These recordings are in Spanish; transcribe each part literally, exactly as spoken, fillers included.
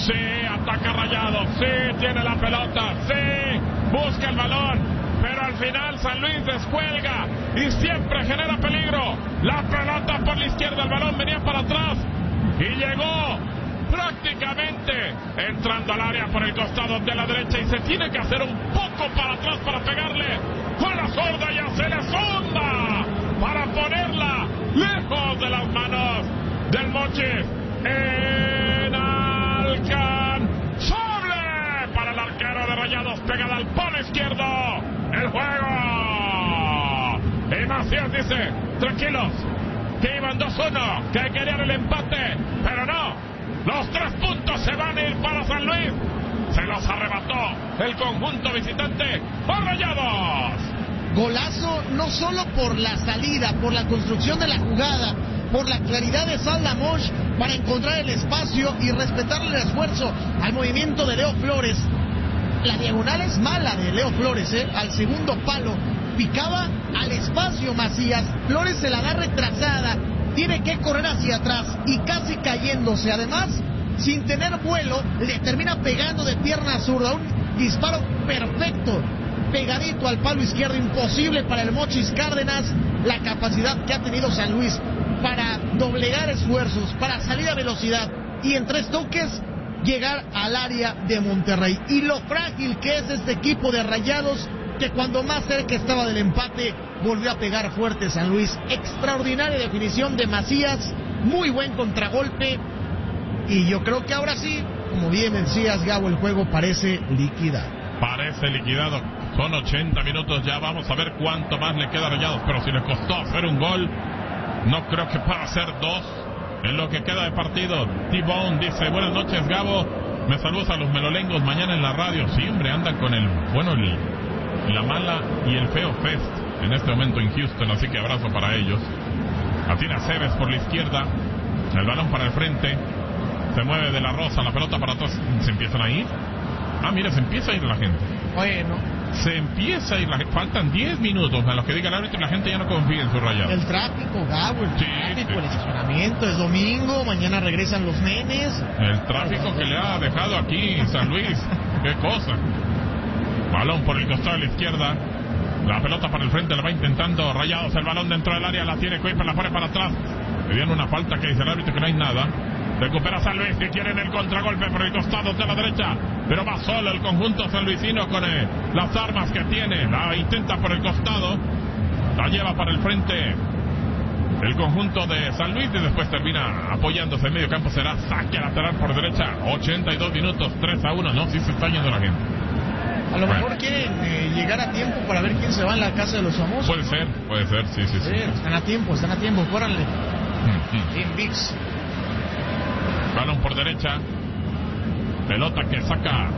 Sí, ataca Rayados, sí, tiene la pelota, sí, busca el balón, pero al final San Luis descuelga y siempre genera peligro. La pelota por la izquierda, el balón venía para atrás y llegó prácticamente entrando al área por el costado de la derecha, y se tiene que hacer un poco para atrás para pegarle con la zurda y hacerle sonda para ponerla lejos de las manos del Mochis. Inalcanzable para el arquero de Rayados, pegada al palo izquierdo. El juego. Y Macías dice: tranquilos, que iban dos uno, que querían el empate, pero no. Los tres puntos se van a ir para San Luis. Se los arrebató el conjunto visitante a Rayados. Golazo no solo por la salida, por la construcción de la jugada, por la claridad de Saldamosh para encontrar el espacio y respetarle el esfuerzo al movimiento de Leo Flores. La diagonal es mala de Leo Flores, ¿eh? Al segundo palo picaba al espacio Macías. Flores se la da retrasada, tiene que correr hacia atrás y casi cayéndose. Además, sin tener vuelo, le termina pegando de pierna zurda. Un disparo perfecto, pegadito al palo izquierdo. Imposible para el Mochis Cárdenas la capacidad que ha tenido San Luis para doblegar esfuerzos, para salir a velocidad y en tres toques llegar al área de Monterrey. Y lo frágil que es este equipo de Rayados, que cuando más cerca estaba del empate volvió a pegar fuerte San Luis. Extraordinaria definición de Macías, muy buen contragolpe, y yo creo que ahora sí, como bien decías, Gabo, el juego parece liquidado. Parece liquidado. Son ochenta minutos ya, vamos a ver cuánto más le queda a Rayados, pero si le costó hacer un gol, no creo que pueda hacer dos en lo que queda de partido. T-Bone dice: buenas noches, Gabo, me saludas a los melolengos mañana en la radio. Siempre andan con el, bueno, el, la mala y el feo fest en este momento en Houston, así que abrazo para ellos. Atina Cebes por la izquierda, el balón para el frente, se mueve De La Rosa, la pelota para atrás, se empiezan a ir. Ah, mira, se empieza a ir la gente. Bueno, se empieza a ir la gente. Faltan diez minutos a los que diga el árbitro y la gente ya no confía en su Rayados. El tráfico, Gabo, el sí, tráfico, sí. El estacionamiento, es domingo, mañana regresan los nenes. El tráfico que le ha dejado aquí San Luis, qué cosa. Balón por el costado de la izquierda, la pelota para el frente, la va intentando Rayados, el balón dentro del área, la tiene Kuiper, la pone para atrás. Le dieron una falta que dice el árbitro que no hay nada. Recupera San Luis, que quieren el contragolpe por el costado de la derecha, pero va solo el conjunto sanluisino con eh, las armas que tiene. La intenta por el costado, la lleva para el frente el conjunto de San Luis y después termina apoyándose en medio campo. Será saque lateral por derecha. Ochenta y dos minutos, tres a uno. No, sí se está yendo la gente. A lo bueno. mejor quieren eh, llegar a tiempo para ver quién se va en la casa de los famosos. Puede ser, puede ser, sí, sí, sí. sí están a tiempo, están a tiempo, córranle. Team Vix. Balón por derecha, pelota que saca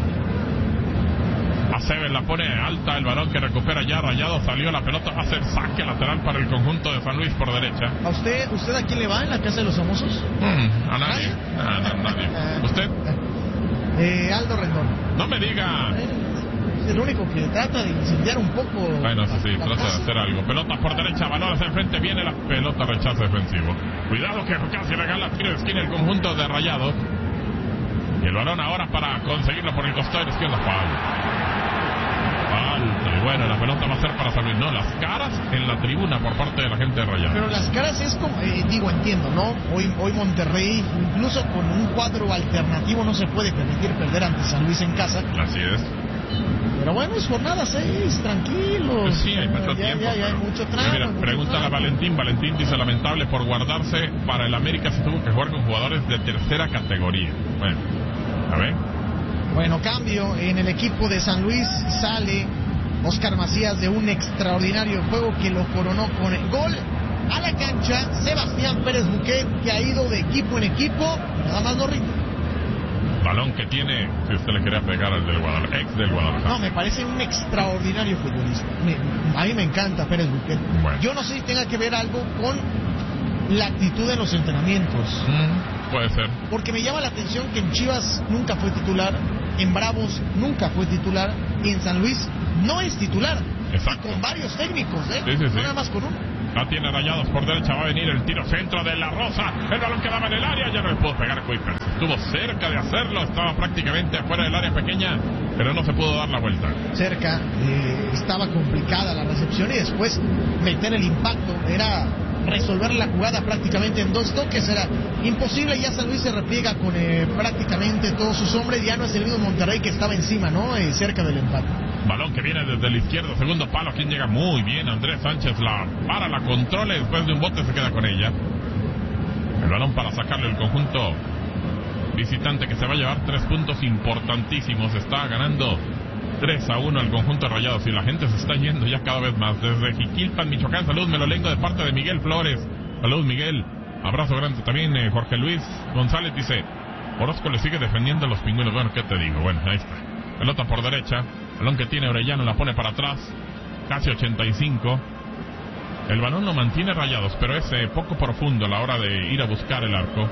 Aceves, la pone alta, el balón que recupera ya Rayado, salió la pelota, va a ser saque lateral para el conjunto de San Luis por derecha. ¿A usted, usted a quién le va en la casa de los famosos? Mm, a nadie, a nadie. nadie. ¿Usted? Eh, Aldo Rendón. No me diga. Es el único que trata de incendiar un poco. Bueno, sí, sí, trata casa. de hacer algo. Pelota por derecha, balón hacia el frente, viene la pelota, rechazo defensivo. Cuidado que casi regala tiro de esquina el conjunto de Rayados. Y el balón ahora para conseguirlo por el costado de la izquierda. Falta. Falta. Y bueno, la pelota va a ser para San Luis. No, las caras en la tribuna por parte de la gente de Rayados. Pero las caras es como, eh, digo, entiendo, ¿no? Hoy, hoy Monterrey, incluso con un cuadro alternativo, no se puede permitir perder ante San Luis en casa. Así es. Pero bueno, es jornada seis, tranquilos. Pues sí, hay mucho ya, tiempo. Ya, ya, hay mucho tramo. Mira, pregúntale a Valentín. Valentín dice: lamentable por guardarse para el América, se tuvo que jugar con jugadores de tercera categoría. Bueno, a ver. Bueno, cambio en el equipo de San Luis. Sale Oscar Macías de un extraordinario juego que lo coronó con el gol a la cancha. Sebastián Pérez Buquet, que ha ido de equipo en equipo, nada más no rinde. Balón que tiene, si usted le quería pegar al del Guadalajara, ex del Guadalajara. No, me parece un extraordinario futbolista. Me, a mí me encanta Pérez Buquet. Bueno. Yo no sé si tenga que ver algo con la actitud de los entrenamientos. Mm, puede ser. Porque me llama la atención que en Chivas nunca fue titular, en Bravos nunca fue titular, y en San Luis no es titular. Exacto. Y con varios técnicos, ¿eh? Sí, sí, sí. No nada más con uno. La tiene Rayados por derecha, va a venir el tiro centro de La Rosa. El balón quedaba en el área, ya no le pudo pegar Kuipers. Estuvo cerca de hacerlo, estaba prácticamente afuera del área pequeña, pero no se pudo dar la vuelta. Cerca, eh, estaba complicada la recepción y después meter el impacto. Era resolver la jugada prácticamente en dos toques, era imposible. Ya San Luis se repliega con eh, prácticamente todos sus hombres. Ya no es el mismo Monterrey que estaba encima, ¿no? Eh, cerca del empate. Balón que viene desde la izquierda, segundo palo, quien llega muy bien, Andrés Sánchez la para, la controla y después de un bote se queda con ella. El balón para sacarle el conjunto visitante, que se va a llevar tres puntos importantísimos. Está ganando tres a uno el conjunto de Rayados y la gente se está yendo ya cada vez más. Desde Jiquilpan, Michoacán, salud Melolengo de parte de Miguel Flores. Salud Miguel, abrazo grande también. eh, Jorge Luis González dice, Orozco le sigue defendiendo a los pingüinos. Bueno, ¿qué te digo? Bueno, ahí está. Pelota por derecha, balón que tiene Orellano, la pone para atrás, casi ochenta y cinco. El balón lo mantiene Rayados, pero es eh, poco profundo a la hora de ir a buscar el arco.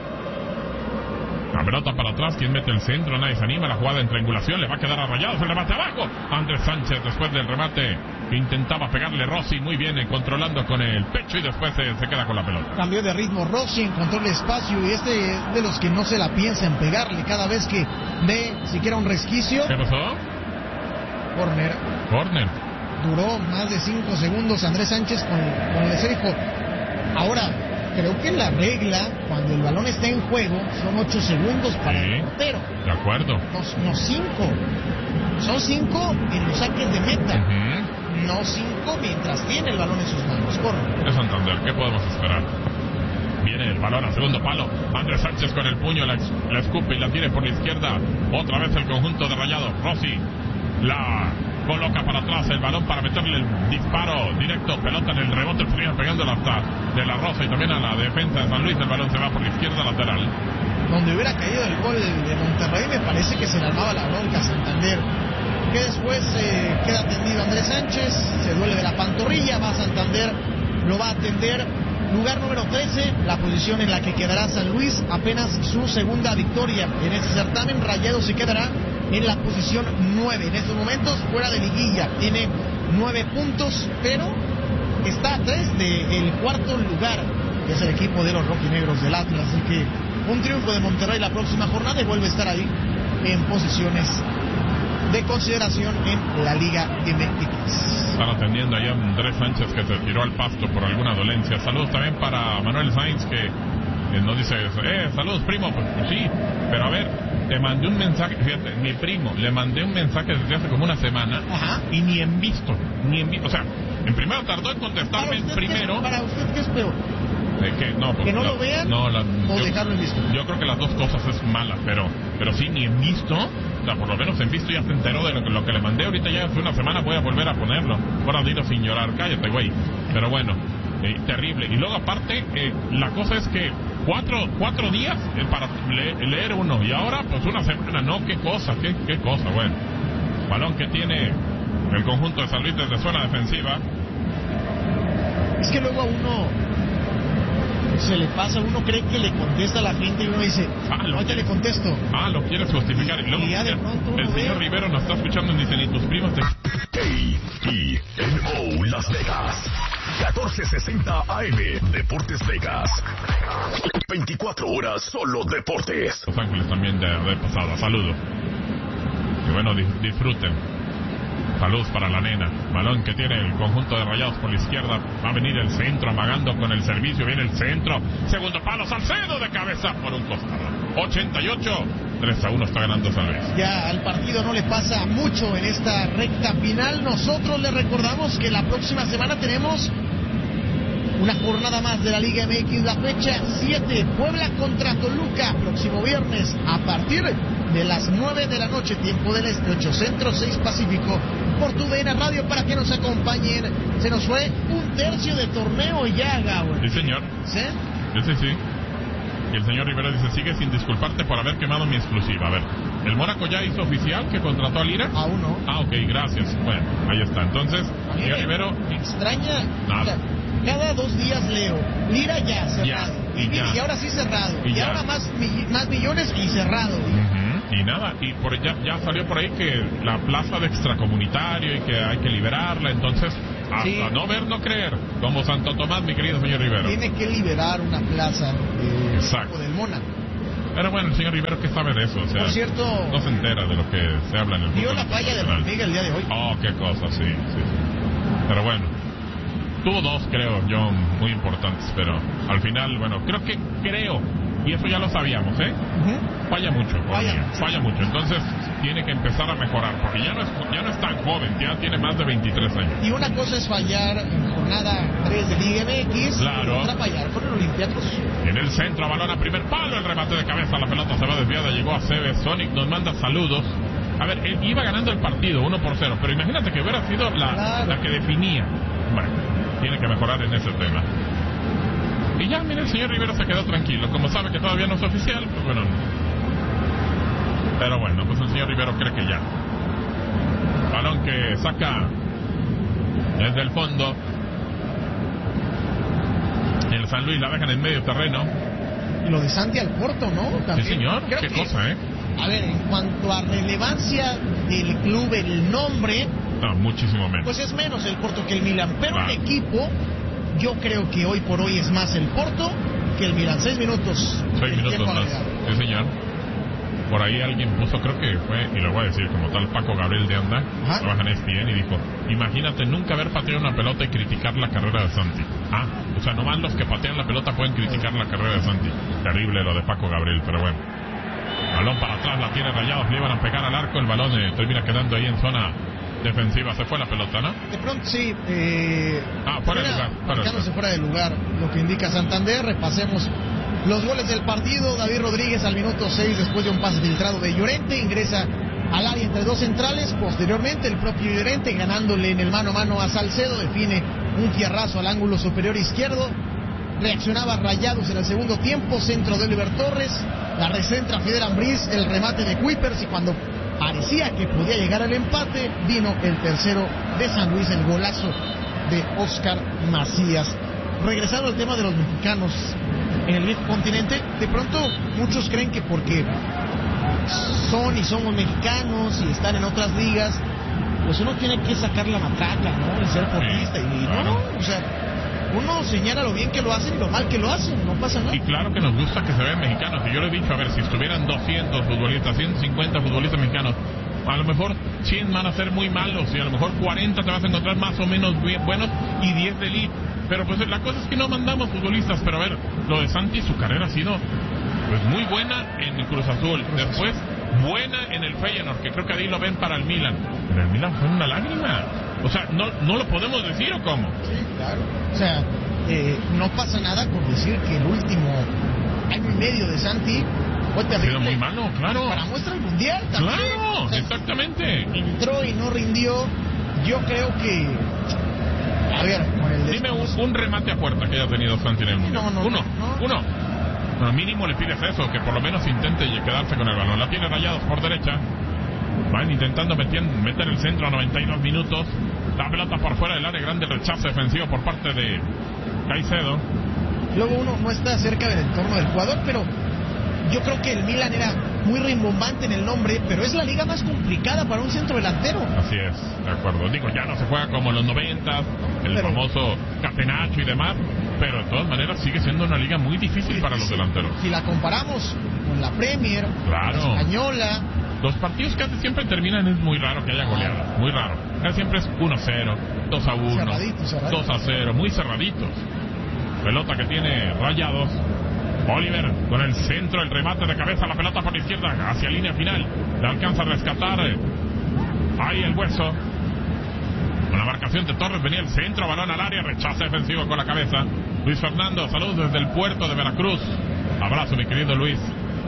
La pelota para atrás, quien mete el centro, nadie se anima, la jugada en triangulación, le va a quedar a Rayados, el remate abajo. Andrés Sánchez después del remate intentaba pegarle Rossi, muy bien, eh, controlando con el pecho y después eh, se queda con la pelota. Cambió de ritmo Rossi, encontró el espacio y este es de los que no se la piensa en pegarle cada vez que ve siquiera un resquicio. ¿Qué pasó? Corner. Corner. Duró más de cinco segundos Andrés Sánchez con, con el esférico. Ahora, creo que la regla, cuando el balón está en juego, son ocho segundos para sí, el portero. De acuerdo. No, no cinco. Son cinco en los saques de meta. Uh-huh. No cinco mientras tiene el balón en sus manos. Corre. Es Santander, ¿qué podemos esperar? Viene el balón a segundo palo. Andrés Sánchez con el puño, la, la escupe y la tiene por la izquierda. Otra vez el conjunto de Rayados. Rossi la coloca para atrás, el balón para meterle el disparo directo, pelota en el rebote, el pegando la de La Rosa y también a la defensa de San Luis. El balón se va por la izquierda lateral. Donde hubiera caído el gol de Monterrey, me parece que se le armaba la bronca a Santander, que después eh, queda atendido Andrés Sánchez, se duele de la pantorrilla, va a Santander, lo va a atender. Lugar número trece, la posición en la que quedará San Luis, apenas su segunda victoria en este certamen. Rayados se quedará en la posición nueve, en estos momentos fuera de liguilla, tiene nueve puntos, pero está a tres del cuarto lugar, que es el equipo de los rojinegros del Atlas. Así que un triunfo de Monterrey la próxima jornada y vuelve a estar ahí en posiciones de consideración en la Liga M X. Están atendiendo ahí a Andrés Sánchez, que se tiró al pasto por alguna dolencia. Saludos también para Manuel Sainz, que eh, nos dice, eh, saludos primo. Pues, pues sí, pero a ver, te mandé un mensaje, fíjate, mi primo, le mandé un mensaje desde hace como una semana. Ajá. Y ni en visto, ni en visto, o sea, en primero tardó en contestarme primero. Es, ¿Para usted qué es peor? ¿De qué? No, pues, ¿Que no la, lo vean no, la, o yo, dejarlo en visto? Yo creo que las dos cosas es mala, pero pero sí, ni en visto, o sea, por lo menos en visto ya se enteró de lo que, lo que le mandé. Ahorita ya hace una semana voy a volver a ponerlo. Ahora dilo sin llorar, cállate, güey. Pero bueno, eh, terrible. Y luego aparte, eh, la cosa es que cuatro, cuatro días eh, para le, leer uno, y ahora pues una semana, no, qué cosa, qué, qué cosa, bueno. Balón que tiene el conjunto de San Luis desde zona defensiva. Es que luego a uno se le pasa, uno cree que le contesta a la gente y uno dice, ah, no, te le contesto. Ah, lo quieres justificar. Y luego y ya de pronto el, el señor ve... Rivero nos está escuchando y dice, ni tus primos te... K I N O Las Vegas, catorce sesenta A M, Deportes Vegas. veinticuatro horas solo deportes. Los Ángeles también de, de pasada. Saludo. Y bueno, di, disfruten. Saludos para la nena. Balón que tiene el conjunto de Rayados por la izquierda. Va a venir el centro, amagando con el servicio. Viene el centro. Segundo palo, Salcedo de cabeza por un costado. ochenta y ocho. tres a uno está ganando San Luis. Ya al partido no le pasa mucho en esta recta final. Nosotros le recordamos que la próxima semana tenemos una jornada más de la Liga M X, la fecha siete, Puebla contra Toluca, próximo viernes a partir de las nueve de la noche, tiempo del este, ocho centro, seis pacífico, por tu D N Radio para que nos acompañen. Se nos fue un tercio de torneo ya, Gabo. Sí, señor. ¿Sí? Sí, sí, sí. Y el señor Rivera dice, sigue sin disculparte por haber quemado mi exclusiva. A ver, ¿el Mónaco ya hizo oficial que contrató a Lira? Aún no. Ah, ok, gracias. Bueno, ahí está. Entonces, señor Rivero... extraña... Nada. Cada dos días leo, Lira ya, cerrado. Ya, y, y, ya. y ahora sí cerrado. Y, y ya. ahora más, más millones y cerrado. Uh-huh. Y nada, y por ya, ya salió por ahí que la plaza de extracomunitario y que hay que liberarla, entonces Hasta Sí. no ver, no creer. Como Santo Tomás, mi querido señor Rivero. Tiene que liberar una plaza eh, Exacto. del Mona. Pero bueno, el señor Rivero, ¿qué sabe de eso? O sea, Por cierto, no se entera de lo que se habla en el vio fútbol la falla de internacional. Hormiga el día de hoy. Oh, qué cosa, sí, sí, sí. Pero bueno, tuvo dos, creo yo, muy importantes, pero al final, bueno, creo que, creo, y eso ya lo sabíamos, ¿eh? Uh-huh. Falla mucho, Falla. Hormiga, falla mucho, entonces tiene que empezar a mejorar, porque ya no es, ya no es tan joven, ya tiene más de veintitrés años. Y una cosa es fallar en jornada tres de Liga M X, Claro. y otra fallar con el Olympiacos. En el centro, balón a primer palo, el remate de cabeza, la pelota se va desviada, llegó a Cebes, Sonic nos manda saludos. A ver, él iba ganando el partido uno por cero, pero imagínate que hubiera sido la, Claro. la que definía. Bueno, tiene que mejorar en ese tema. Y ya, mire, el señor Rivero se quedó tranquilo, como sabe que todavía no es oficial, pues bueno. Pero bueno, pues el señor Rivero cree que ya. Balón que saca desde el fondo. El San Luis la dejan en medio terreno. Y lo de Santi al Porto, ¿no? Sí, También. señor, Creo qué que, cosa, ¿eh? A ver, en cuanto a relevancia del club, el nombre, No, muchísimo menos. pues es menos el Porto que el Milan. Pero Claro. el equipo, yo creo que hoy por hoy es más el Porto que el Milan. Seis minutos. Seis de minutos tiempo más. agregado. Sí, señor. Por ahí alguien puso, creo que fue, y lo voy a decir como tal, Paco Gabriel de Anda, Ajá. trabaja en E S P N, y dijo, imagínate nunca haber pateado una pelota y criticar la carrera de Santi. Ah, o sea, nomás los que patean la pelota pueden criticar la carrera de Santi. Terrible lo de Paco Gabriel, pero bueno. Balón para atrás, la tiene Rayados, le iban a pegar al arco, el balón eh, termina quedando ahí en zona defensiva. Se fue la pelota, ¿no? De pronto sí. Eh, Ah, fuera de termina lugar, fuera de marcándose lugar. fuera de lugar, lo que indica Santander. Repasemos los goles del partido. David Rodríguez al minuto seis, después de un pase filtrado de Llorente, ingresa al área entre dos centrales. Posteriormente, el propio Llorente, ganándole en el mano a mano a Salcedo, define un fierrazo al ángulo superior izquierdo. Reaccionaba Rayados en el segundo tiempo, centro de Oliver Torres, la recentra Fidel Ambriz, el remate de Kuipers, y cuando parecía que podía llegar al empate, vino el tercero de San Luis, el golazo de Oscar Macías. Regresando al tema de los mexicanos en el viejo continente, de pronto muchos creen que porque son y somos mexicanos y están en otras ligas, pues uno tiene que sacar la matraca, ¿no? Y ser portista, y claro. no, o sea, uno señala lo bien que lo hacen y lo mal que lo hacen, no pasa nada. Y claro que nos gusta que se vean mexicanos. Y yo le he dicho, a ver, si estuvieran doscientos futbolistas, ciento cincuenta futbolistas mexicanos, a lo mejor cien van a ser muy malos y a lo mejor cuarenta te vas a encontrar más o menos bien buenos y diez de elite. Pero pues la cosa es que no mandamos futbolistas. Pero a ver, lo de Santi, su carrera ha sido pues muy buena en el Cruz Azul. Después, buena en el Feyenoord, que creo que ahí lo ven para el Milan. Pero el Milan fue una lágrima. O sea, ¿no, no lo podemos decir o cómo? Sí, claro. O sea, eh, no pasa nada por decir que el último año y medio de Santi fue Ha terrible. sido muy malo, claro. Para muestra el mundial también. Claro, O sea, exactamente. entró y no rindió. Yo creo que, a ver, con el Dime un, un remate a puerta que haya tenido Santi en el mundial. No, no, uno, no. uno. Bueno, mínimo le pides eso, que por lo menos intente quedarse con el balón. La tiene Rayados por derecha. Van intentando meter, meter el centro a noventa y dos minutos. La pelota por fuera del área grande, rechazo defensivo por parte de Caicedo. Luego uno no está cerca del entorno del jugador, pero yo creo que el Milan era muy rimbombante en el nombre, pero es la liga más complicada para un centro delantero. Así es, de acuerdo. Digo, ya no se juega como en los noventas, el Pero- famoso Catenaccio y demás, pero de todas maneras sigue siendo una liga muy difícil para los delanteros. Si la comparamos con la Premier, Claro. la Española, Los partidos casi siempre terminan, es muy raro que haya goleadas, muy raro. Casi siempre es uno a cero, dos a uno, Cerraditos, cerraditos. dos a cero, muy cerraditos. Pelota que tiene Rayados. Oliver con el centro, el remate de cabeza, la pelota por la izquierda, hacia línea final. Le alcanza a rescatar eh, ahí el Hueso. Con la marcación de Torres venía el centro, balón al área, rechazo defensivo con la cabeza. Luis Fernando, saludos desde el puerto de Veracruz. Abrazo, mi querido Luis.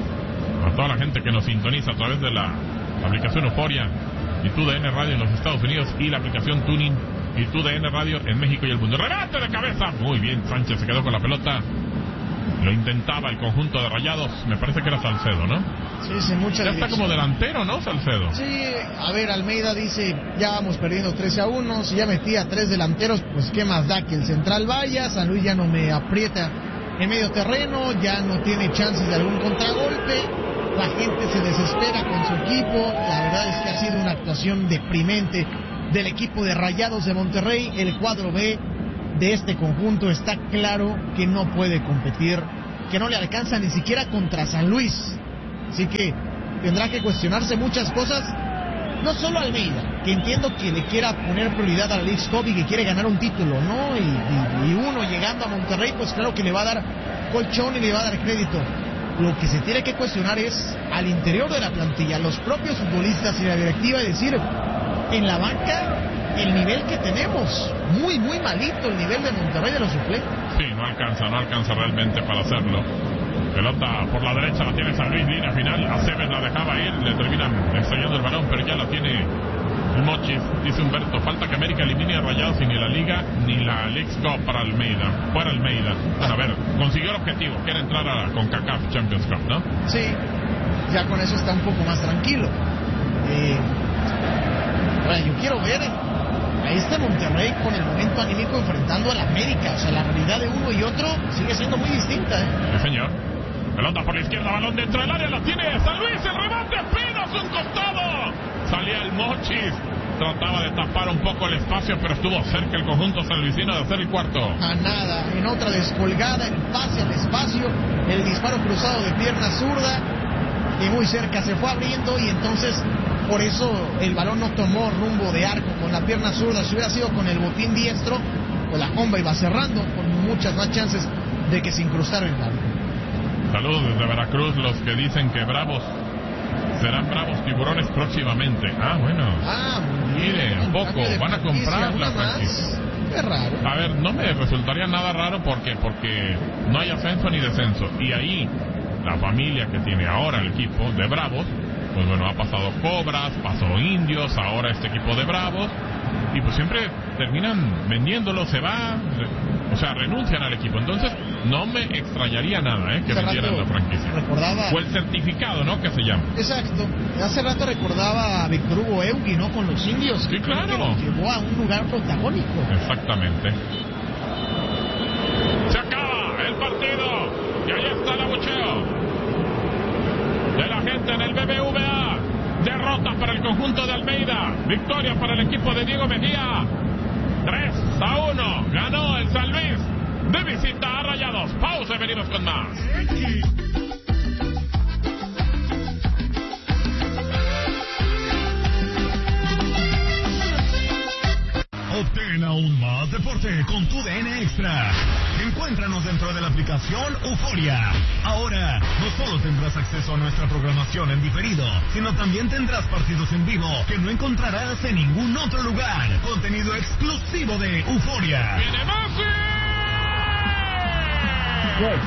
A toda la gente que nos sintoniza a través de la aplicación Euforia y T U D N Radio en los Estados Unidos y la aplicación Tuning y T U D N Radio en México y el mundo. Remate de cabeza. Muy bien, Sánchez se quedó con la pelota. Lo intentaba el conjunto de Rayados. Me parece que era Salcedo, ¿no? sí, sí, mucha Ya está dirección. como delantero, ¿no, Salcedo? Sí, a ver, Almeida dice, ya vamos perdiendo trece a uno, si ya metía tres delanteros, pues qué más da que el central vaya. San Luis ya no me aprieta en medio terreno, ya no tiene chances de algún contragolpe, la gente se desespera con su equipo. La verdad es que ha sido una actuación deprimente del equipo de Rayados de Monterrey. El cuadro B de este conjunto está claro que no puede competir, que no le alcanza ni siquiera contra San Luis. Así que tendrá que cuestionarse muchas cosas. No solo Almeida, que entiendo que le quiera poner prioridad a la Leagues Cup y que quiere ganar un título, ¿no? Y, y, y uno llegando a Monterrey, pues claro que le va a dar colchón y le va a dar crédito. Lo que se tiene que cuestionar es al interior de la plantilla, los propios futbolistas y la directiva, y decir, en la banca, el nivel que tenemos, muy, muy malito el nivel de Monterrey de los suplentes. Sí, no alcanza, no alcanza realmente para hacerlo. Pelota por la derecha la tiene San Luis, línea final. Aceves la dejaba ir, le terminan estallando el balón, pero ya la tiene el Mochis. Dice Humberto, falta que América elimine a Rayados y ni la Liga ni la Leagues Cup para Almeida. Fuera Almeida. Bueno, a ver, consiguió el objetivo, quiere entrar a CONCACAF Champions Cup, ¿no? Sí, ya con eso está un poco más tranquilo. Eh, bueno, yo quiero ver a este Monterrey con el momento anímico enfrentando a la América. O sea, la realidad de uno y otro sigue siendo muy distinta, ¿eh? Sí, señor. Pelota por la izquierda, balón dentro del área, la tiene San Luis, el remate apenas un costado. Salía el Mochis, trataba de tapar un poco el espacio, pero estuvo cerca el conjunto sanluisino de hacer el cuarto. A nada, en otra descolgada, el pase al espacio, el disparo cruzado de pierna zurda, y muy cerca se fue abriendo, y entonces por eso el balón no tomó rumbo de arco con la pierna zurda. Si hubiera sido con el botín diestro, pues la comba iba cerrando, con muchas más chances de que se incrustara el balón. Saludos desde Veracruz, los que dicen que Bravos serán Bravos Tiburones próximamente. Ah, bueno. Ah, muy bien. Mire, un poco, van a comprar la franquicia. Qué raro. A ver, no me resultaría nada raro porque porque no hay ascenso ni descenso. Y ahí, la familia que tiene ahora el equipo de Bravos, pues bueno, ha pasado Cobras, pasó Indios, ahora este equipo de Bravos, y pues siempre terminan vendiéndolo, se va, o sea, renuncian al equipo. Entonces, no me extrañaría nada, ¿eh? Que Hace vendieran rato la franquicia. recordaba- O el certificado, ¿no? Que se llama. Exacto. Hace rato recordaba a Víctor Hugo Eugui, ¿no? Con los Indios. Sí, claro. Que los llevó a un lugar protagónico. Exactamente. Se acaba el partido. Y ahí está el abucheo de la gente en el B B V A. Derrota para el conjunto de Almeida. Victoria para el equipo de Diego Mejía. tres a uno. Ganó el San Luis de visita a Rayados. Pausa y venimos con más. Obtén aún más deporte con tu D N Extra. Encuéntranos dentro de la aplicación Euforia. Ahora, no solo tendrás acceso a nuestra programación en diferido, sino también tendrás partidos en vivo que no encontrarás en ningún otro lugar. Contenido exclusivo de Euforia. ¡Viene Messi! ¡Golazo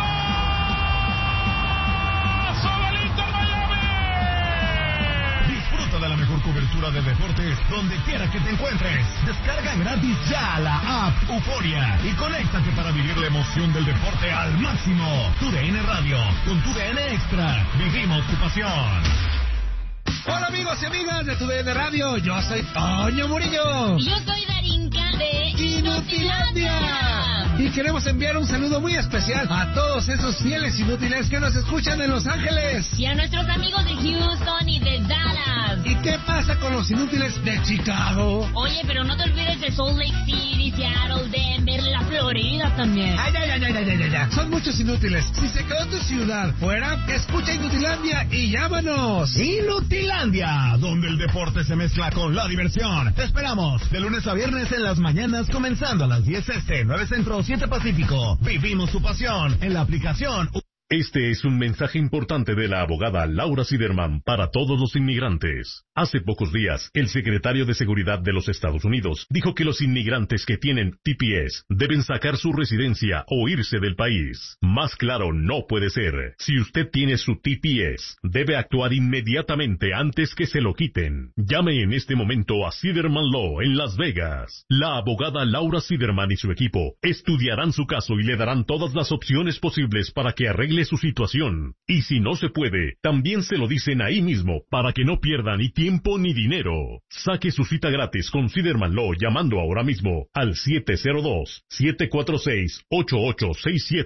del Inter Miami! Disfruta de la mejor cobertura de deportes donde quiera que te encuentres. Descarga gratis ya la app Euforia y conéctate para vivir la emoción del deporte al máximo. Tu D N Radio, con tu D N Extra, vivimos tu pasión. Hola amigos y amigas de tu D N Radio, yo soy Toño Murillo. Yo soy Darinka de Inutilandia. Y queremos enviar un saludo muy especial a todos esos fieles inútiles que nos escuchan en Los Ángeles. Y a nuestros amigos de Houston y de Dallas. ¿Y qué pasa con los inútiles de Chicago? Oye, pero no te olvides de Salt Lake City, Seattle, Denver, la Florida también. Ay, ay, ay, ay, ay, ay, ay. Son muchos inútiles. Si se quedó tu ciudad fuera, escucha Inutilandia y llámanos. Inutilandia, donde el deporte se mezcla con la diversión. Te esperamos de lunes a viernes en las mañanas, comenzando a las diez este, nueve centro, siete pacífico. Vivimos tu pasión en la aplicación. Este es un mensaje importante de la abogada Laura Siderman para todos los inmigrantes. Hace pocos días, el secretario de Seguridad de los Estados Unidos dijo que los inmigrantes que tienen T P S deben sacar su residencia o irse del país. Más claro no puede ser. Si usted tiene su T P S, debe actuar inmediatamente antes que se lo quiten. Llame en este momento a Siderman Law en Las Vegas. La abogada Laura Siderman y su equipo estudiarán su caso y le darán todas las opciones posibles para que arregle su situación. Y si no se puede, también se lo dicen ahí mismo para que no pierda ni tiempo ni dinero. Saque su cita gratis con Siderman Law llamando ahora mismo al siete cero dos, siete cuatro seis, ocho ocho seis siete.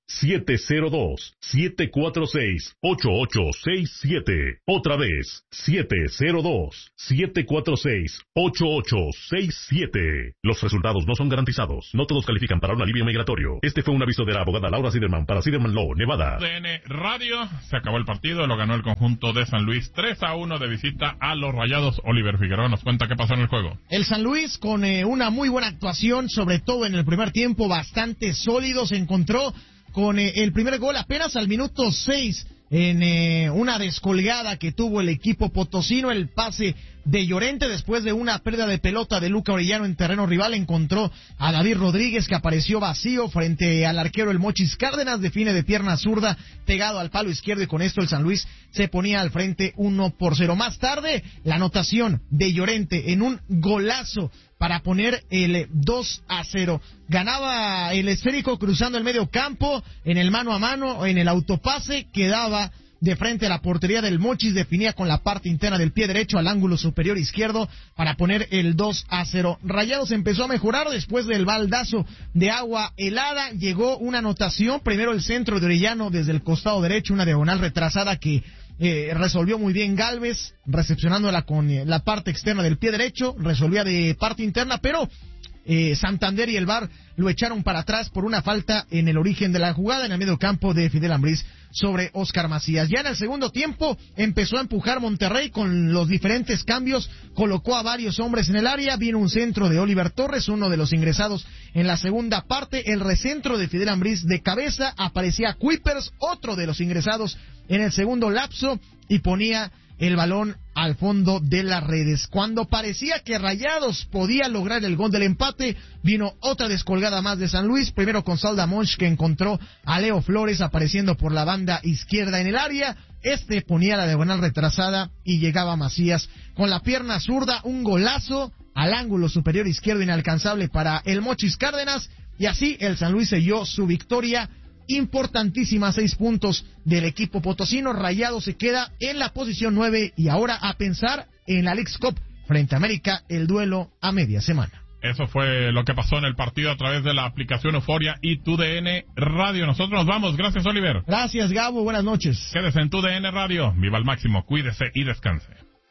siete cero dos, siete cuatro seis, ocho ocho seis siete. Otra vez, siete cero dos, siete cuatro seis, ocho ocho seis siete. Los resultados no son garantizados. No todos califican para un alivio migratorio. Este fue un aviso de la abogada Laura Siderman para Siderman Law, Nevada. D N Radio, se acabó el partido, lo ganó el conjunto de San Luis tres a uno de visita a los Rayados. Oliver Figueroa nos cuenta qué pasó en el juego. El San Luis con eh, una muy buena actuación, sobre todo en el primer tiempo, bastante sólido, se encontró con eh, el primer gol apenas al minuto seis en eh, una descolgada que tuvo el equipo potosino, el pase de Llorente después de una pérdida de pelota de Luca Orellano en terreno rival, encontró a David Rodríguez que apareció vacío frente al arquero el Mochis Cárdenas, define de pierna zurda pegado al palo izquierdo y con esto el San Luis se ponía al frente uno por cero. Más tarde la anotación de Llorente en un golazo para poner el dos a cero. Ganaba el esférico cruzando el medio campo, en el mano a mano, en el autopase, quedaba de frente a la portería del Mochis, definía con la parte interna del pie derecho al ángulo superior izquierdo para poner el dos a cero. Rayados empezó a mejorar después del baldazo de agua helada, llegó una anotación, primero el centro de Orellano desde el costado derecho, una diagonal retrasada que Eh, resolvió muy bien Galvez, recepcionándola con eh, la parte externa del pie derecho, resolvía de parte interna, pero eh, Santander y el V A R lo echaron para atrás por una falta en el origen de la jugada, en el medio campo de Fidel Ambriz sobre Oscar Macías. Ya en el segundo tiempo empezó a empujar Monterrey con los diferentes cambios, colocó a varios hombres en el área, vino un centro de Oliver Torres, uno de los ingresados en la segunda parte, el recentro de Fidel Ambriz de cabeza, aparecía Kuipers, otro de los ingresados en el segundo lapso, y ponía el balón al fondo de las redes. Cuando parecía que Rayados podía lograr el gol del empate, vino otra descolgada más de San Luis, primero con Salda Monch, que encontró a Leo Flores apareciendo por la banda izquierda en el área. Este ponía la diagonal retrasada y llegaba Macías con la pierna zurda, un golazo al ángulo superior izquierdo inalcanzable para el Mochis Cárdenas, y así el San Luis selló su victoria importantísima, seis puntos del equipo potosino. Rayados se queda en la posición nueve y ahora a pensar en la Leagues Cup frente a América, el duelo a media semana. Eso fue lo que pasó en el partido a través de la aplicación Euforia y Tu D N Radio. Nosotros nos vamos. Gracias, Oliver. Gracias, Gabo. Buenas noches. Quédese en Tu D N Radio. Viva al máximo. Cuídese y descanse.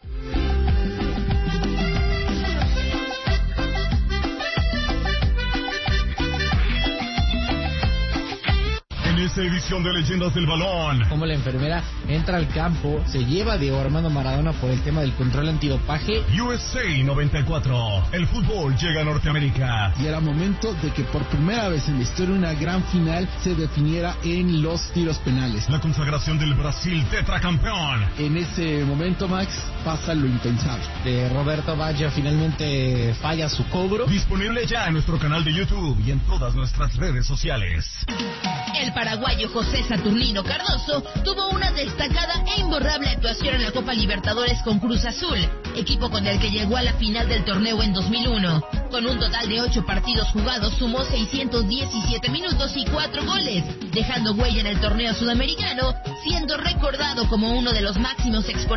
En esta edición de Leyendas del Balón, como la enfermera entra al campo, se lleva a Diego Armando Maradona por el tema del control antidopaje. U S A noventa y cuatro, el fútbol llega a Norteamérica. Y era momento de que por primera vez en la historia una gran final se definiera en los tiros penales. La consagración del Brasil tetracampeón. En ese momento, Max, pasa lo impensable. De Roberto Baggio finalmente falla su cobro. Disponible ya en nuestro canal de YouTube y en todas nuestras redes sociales. El paraguayo José Saturnino Cardoso tuvo una destacada e imborrable actuación en la Copa Libertadores con Cruz Azul, equipo con el que llegó a la final del torneo en dos mil uno. Con un total de ocho partidos jugados, sumó seiscientos diecisiete minutos y cuatro goles, dejando huella en el torneo sudamericano, siendo recordado como uno de los máximos exponentes